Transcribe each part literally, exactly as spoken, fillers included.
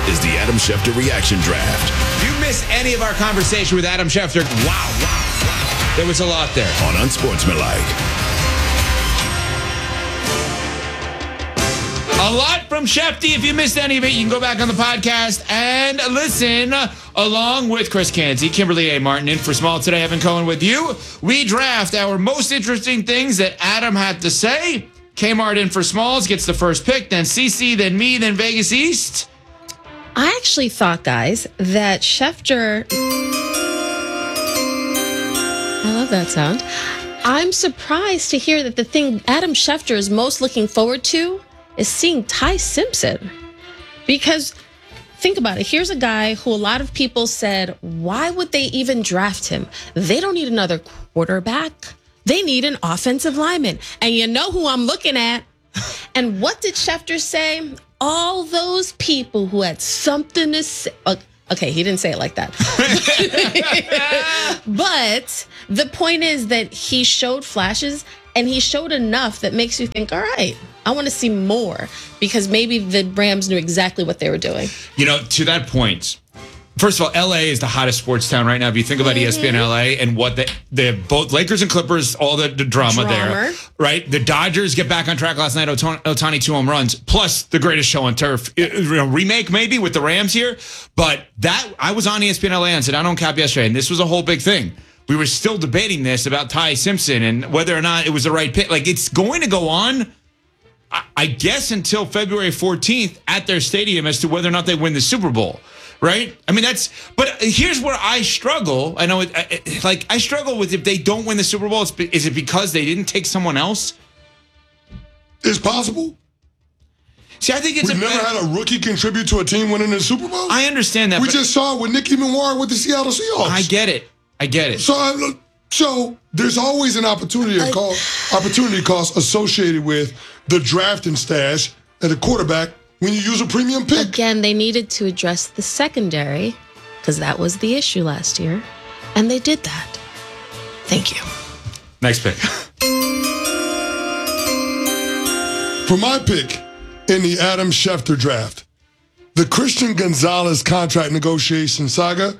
is the Adam Schefter Reaction Draft. If you missed any of our conversation with Adam Schefter, wow, wow, wow. There was a lot there. On Unsportsmanlike. A lot from Shefty. If you missed any of it, you can go back on the podcast and listen along with Chris Canty, Kimberly A. Martin in for Small today. Evan Cohen with you. We draft our most interesting things that Adam had to say. Kmart in for Smalls gets the first pick, then C C, then me, then Vegas East. I actually thought, guys, that Schefter... I love that sound. I'm surprised to hear that the thing Adam Schefter is most looking forward to is seeing Ty Simpson. Because think about it. Here's a guy who a lot of people said, why would they even draft him? They don't need another quarterback. They need an offensive lineman. And you know who I'm looking at. And what did Schefter say? All those people who had something to say. Okay, he didn't say it like that. But the point is that he showed flashes, and he showed enough that makes you think, all right, I want to see more, because maybe the Rams knew exactly what they were doing. You know, to that point, first of all, L A is the hottest sports town right now. If you think about mm-hmm. E S P N L A and what the, the both Lakers and Clippers, all the, the drama, drama there, right? The Dodgers get back on track last night. Otani, Otani two home runs, plus the greatest show on turf. You know, remake maybe with the Rams here, but that I was on E S P N L A and said I don't cap yesterday, and this was a whole big thing. We were still debating this about Ty Simpson and whether or not it was the right pick. Like, it's going to go on, I guess, until February fourteenth at their stadium as to whether or not they win the Super Bowl, right? I mean, that's, but here's where I struggle. I know, it, I, like, I struggle with if they don't win the Super Bowl, is it because they didn't take someone else? It's possible. See, I think it's We've a never better, had a rookie contribute to a team winning the Super Bowl. I understand that. We just saw it with Nicky Manwara with the Seattle Seahawks. I get it. I get it. So, so there's always an opportunity I, cost, opportunity cost associated with the drafting stash at the quarterback when you use a premium pick. Again, they needed to address the secondary, because that was the issue last year, and they did that. Thank you. Next pick. For my pick in the Adam Schefter draft, the Christian Gonzalez contract negotiation saga,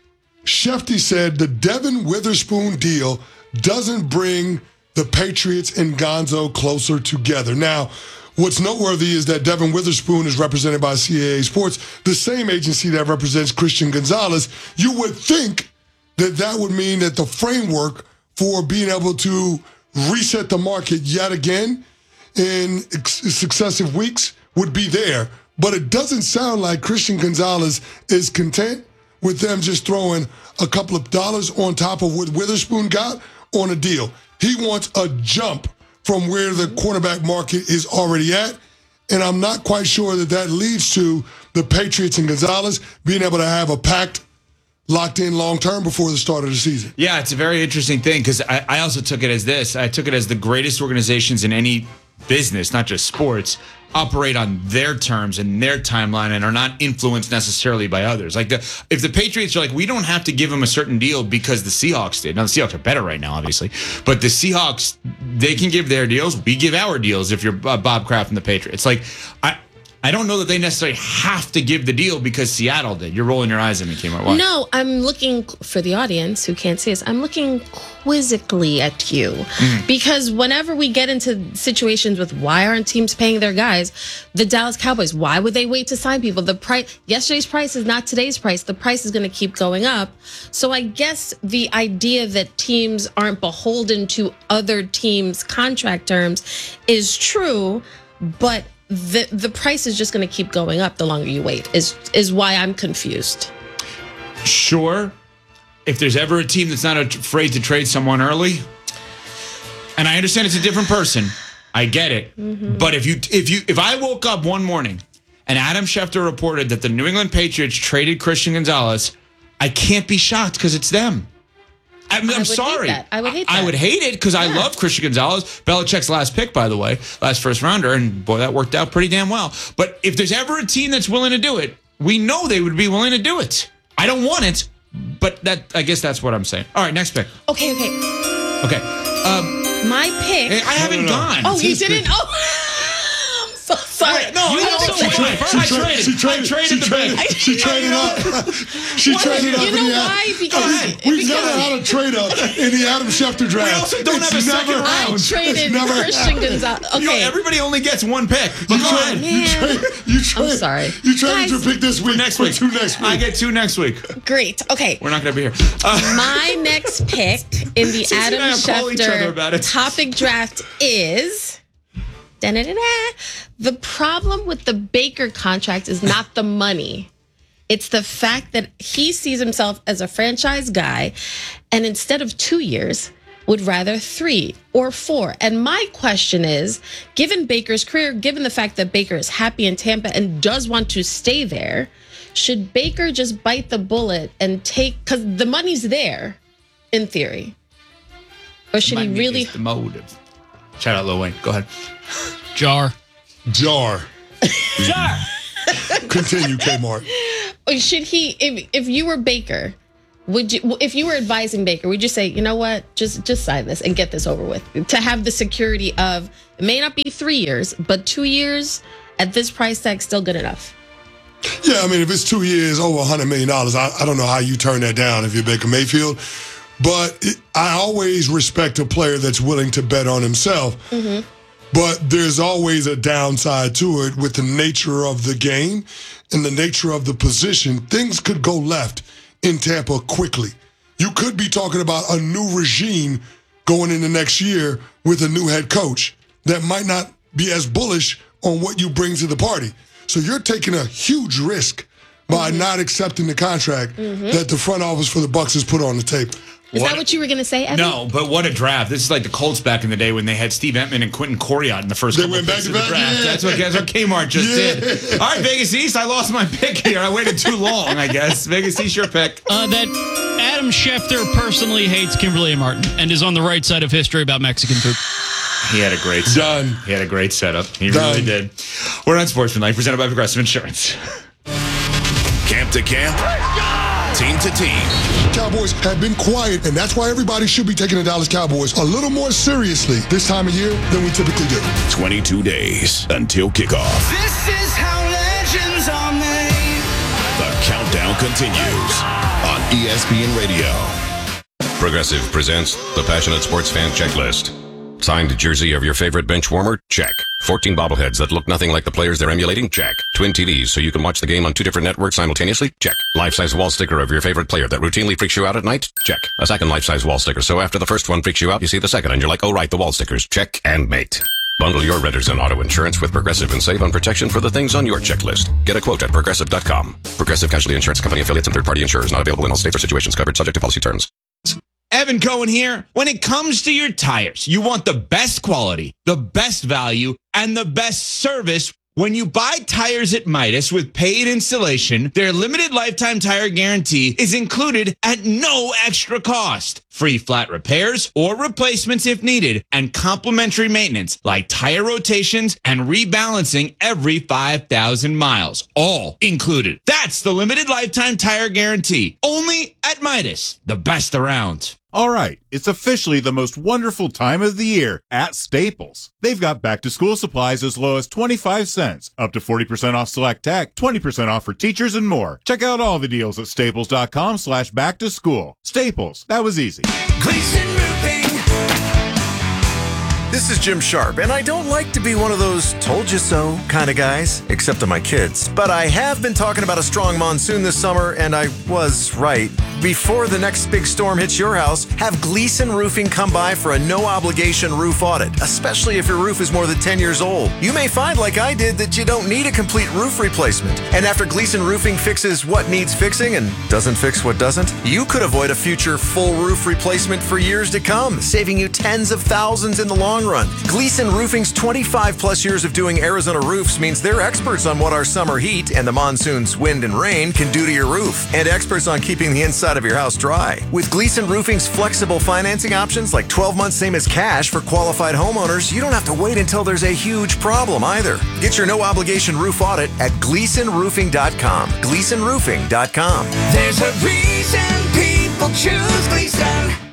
Shefty said the Devin Witherspoon deal doesn't bring the Patriots and Gonzo closer together. Now, what's noteworthy is that Devin Witherspoon is represented by C A A Sports, the same agency that represents Christian Gonzalez. You would think that that would mean that the framework for being able to reset the market yet again in successive weeks would be there. But it doesn't sound like Christian Gonzalez is content with them just throwing a couple of dollars on top of what Witherspoon got on a deal. He wants a jump from where the quarterback market is already at, and I'm not quite sure that that leads to the Patriots and Gonzalez being able to have a pact locked in long-term before the start of the season. Yeah, it's a very interesting thing, because I, I also took it as this. I took it as the greatest organizations in any business, not just sports, operate on their terms and their timeline and are not influenced necessarily by others. Like, the, if the Patriots are like, we don't have to give them a certain deal because the Seahawks did. Now, the Seahawks are better right now, obviously. But the Seahawks, they can give their deals. We give our deals if you're uh, Bob Kraft and the Patriots. Like, I... I don't know that they necessarily have to give the deal because Seattle did. You're rolling your eyes at me, Kmart. Why? No, I'm looking, for the audience who can't see us, I'm looking quizzically at you. Mm. Because whenever we get into situations with why aren't teams paying their guys, the Dallas Cowboys, why would they wait to sign people? The price, yesterday's price is not today's price. The price is going to keep going up. So I guess the idea that teams aren't beholden to other teams' contract terms is true, but the the price is just going to keep going up the longer you wait, is is why I'm confused. Sure. If there's ever a team that's not afraid to trade someone early, and I understand it's a different person, I get it. Mm-hmm. But if you if you if I woke up one morning and Adam Schefter reported that the New England Patriots traded Christian Gonzalez, I can't be shocked because it's them. I'm, I'm sorry. I would hate that. I would hate it because yeah. I love Christian Gonzalez. Belichick's last pick, by the way, last first rounder, and boy, that worked out pretty damn well. But if there's ever a team that's willing to do it, we know they would be willing to do it. I don't want it, but that I guess that's what I'm saying. All right, next pick. Okay, okay. Okay. Um, My pick. I haven't no, no, no. gone. Oh, you didn't? Oh, I'm so sorry. Sorry. Wait, no, You I also don't think went I traded. She traded. I traded She the traded. bank. She traded up. She What? traded up. You in know the Ad- why? Because, We've because never had a trade up in the Adam Schefter draft. We also don't It's have a never second I round. traded It's never Christian happened. Gonzalez. You know, Okay. everybody only gets one pick. But go ahead. You Man. trade. You trade. I'm sorry. You traded Guys, your pick this week. Next for week. two next week. I get two next week. Great. Okay. We're not going to be here. Uh, My next pick in the Cece and Adam I will call each other about it. Schefter topic draft is da-da-da-da. The problem with the Baker contract is not the money. It's the fact that he sees himself as a franchise guy, and instead of two years, would rather three or four. And my question is, given Baker's career, given the fact that Baker is happy in Tampa and does want to stay there, should Baker just bite the bullet and take, because the money's there, in theory? Or should he money really? is the motive. Shout out Lil Wayne. Go ahead. Jar. Jar. Jar. Continue, Kmart. Or should he, if if you were Baker, would you, if you were advising Baker, would you say, you know what, just just sign this and get this over with, to have the security of, it may not be three years, but two years at this price tag, still good enough? Yeah, I mean, if it's two years, over one hundred million dollars, I, I don't know how you turn that down if you're Baker Mayfield. But it, I always respect a player that's willing to bet on himself. Mm-hmm. But there's always a downside to it with the nature of the game and the nature of the position. Things could go left in Tampa quickly. You could be talking about a new regime going into next year with a new head coach that might not be as bullish on what you bring to the party. So you're taking a huge risk by mm-hmm. not accepting the contract mm-hmm. that the front office for the Bucs has put on the table. Is What? that what you were going to say, Evan? No, but what a draft. This is like the Colts back in the day when they had Steve Entman and Quentin Coriat in the first They couple went of back picks to of the back, draft. yeah. That's what, that's what Kmart just Yeah. did. All right, Vegas East, I lost my pick here. I waited too long, I guess. Vegas East, your pick. Uh, that Adam Schefter personally hates Kimberly and Martin and is on the right side of history about Mexican food. He had a great setup. Done. He had a great setup. He Done. really did. We're on Sportsmanlike, presented by Progressive Insurance. Camp to camp. Team to team. Cowboys have been quiet, and that's why everybody should be taking the Dallas Cowboys a little more seriously this time of year than we typically do. twenty-two days until kickoff. This is how legends are made. The countdown continues on E S P N Radio. Progressive presents the Passionate Sports Fan Checklist. Signed jersey of your favorite bench warmer? Check. fourteen bobbleheads that look nothing like the players they're emulating? Check. Twin T Vs so you can watch the game on two different networks simultaneously? Check. Life-size wall sticker of your favorite player that routinely freaks you out at night? Check. A second life-size wall sticker so after the first one freaks you out, you see the second and you're like, oh right, the wall stickers. Check and mate. Bundle your renters and auto insurance with Progressive and save on protection for the things on your checklist. Get a quote at Progressive dot com. Progressive Casualty Insurance Company affiliates and third-party insurers not available in all states or situations covered subject to policy terms. Evan Cohen here. When it comes to your tires, you want the best quality, the best value, and the best service. When you buy tires at Midas with paid installation, their limited lifetime tire guarantee is included at no extra cost. Free flat repairs or replacements if needed, and complimentary maintenance like tire rotations and rebalancing every five thousand miles. All included. That's the limited lifetime tire guarantee. Only at Midas, the best around. All right, it's officially the most wonderful time of the year at Staples. They've got back-to-school supplies as low as twenty-five cents, up to forty percent off select tech, twenty percent off for teachers, and more. Check out all the deals at staples.com slash back-to-school. Staples, that was easy. Gleason Roofing. This is Jim Sharp, and I don't like to be one of those told you so kind of guys, except to my kids. But I have been talking about a strong monsoon this summer, and I was right. Before the next big storm hits your house, have Gleason Roofing come by for a no-obligation roof audit, especially if your roof is more than ten years old. You may find, like I did, that you don't need a complete roof replacement. And after Gleason Roofing fixes what needs fixing and doesn't fix what doesn't, you could avoid a future full roof replacement for years to come, saving you tens of thousands in the long run. Gleason Roofing's twenty-five plus years of doing Arizona roofs means they're experts on what our summer heat and the monsoon's wind and rain can do to your roof, and experts on keeping the inside of your house dry. With Gleason Roofing's flexible financing options like twelve months same as cash for qualified homeowners, you don't have to wait until there's a huge problem either. Get your no obligation roof audit at gleason roofing dot com. gleason roofing dot com. There's a reason people choose Gleason.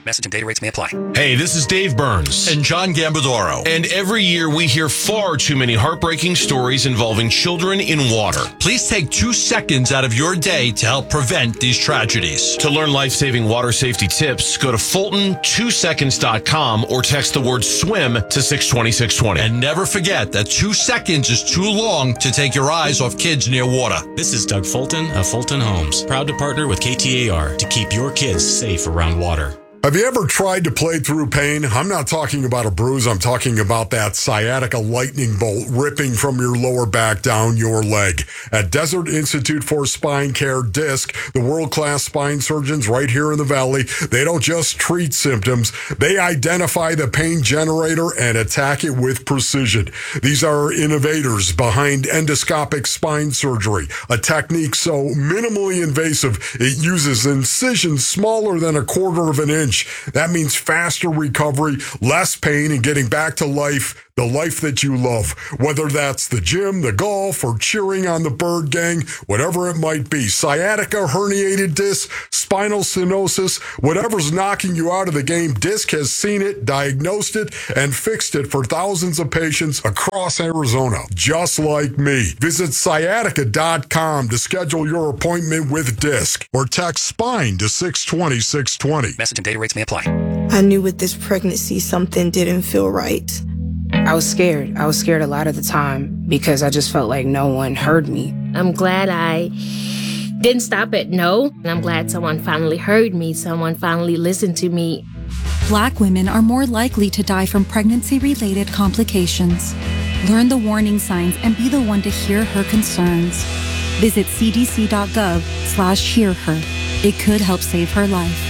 Message and data rates may apply. Hey, this is Dave Burns and John Gambadoro. And every year we hear far too many heartbreaking stories involving children in water. Please take two seconds out of your day to help prevent these tragedies. To learn life-saving water safety tips, go to Fulton two seconds dot com or text the word swim to six twenty, six twenty. And never forget that two seconds is too long to take your eyes off kids near water. This is Doug Fulton of Fulton Homes, proud to partner with K T A R to keep your kids safe around water. Have you ever tried to play through pain? I'm not talking about a bruise. I'm talking about that sciatica lightning bolt ripping from your lower back down your leg. At Desert Institute for Spine Care, DISC, the world-class spine surgeons right here in the Valley, they don't just treat symptoms. They identify the pain generator and attack it with precision. These are innovators behind endoscopic spine surgery, a technique so minimally invasive it uses incisions smaller than a quarter of an inch. That means faster recovery, less pain, and getting back to life, the life that you love. Whether that's the gym, the golf, or cheering on the Bird Gang, whatever it might be. Sciatica, herniated disc, spinal stenosis, whatever's knocking you out of the game, DISC has seen it, diagnosed it, and fixed it for thousands of patients across Arizona, just like me. Visit sciatica dot com to schedule your appointment with DISC or text SPINE to six twenty, six twenty. Message and data rates may apply. I knew with this pregnancy something didn't feel right. I was scared. I was scared a lot of the time because I just felt like no one heard me. I'm glad I didn't stop at no. And I'm glad someone finally heard me. Someone finally listened to me. Black women are more likely to die from pregnancy-related complications. Learn the warning signs and be the one to hear her concerns. Visit c d c dot gov slash hear her. It could help save her life.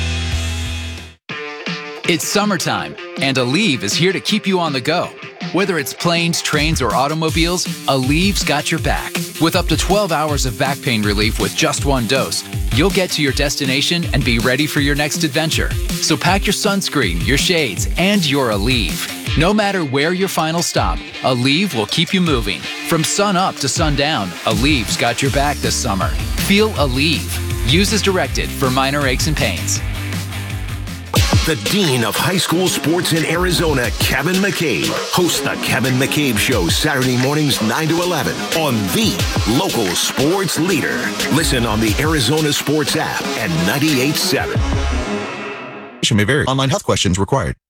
It's summertime, and Aleve is here to keep you on the go. Whether it's planes, trains, or automobiles, Aleve's got your back. With up to twelve hours of back pain relief with just one dose, you'll get to your destination and be ready for your next adventure. So pack your sunscreen, your shades, and your Aleve. No matter where your final stop, Aleve will keep you moving. From sun up to sundown, Aleve's got your back this summer. Feel Aleve. Use as directed for minor aches and pains. The Dean of High School Sports in Arizona, Kevin McCabe, hosts the Kevin McCabe Show Saturday mornings nine to eleven on the local sports leader. Listen on the Arizona Sports app and ninety-eight point seven. May vary. Online health questions required.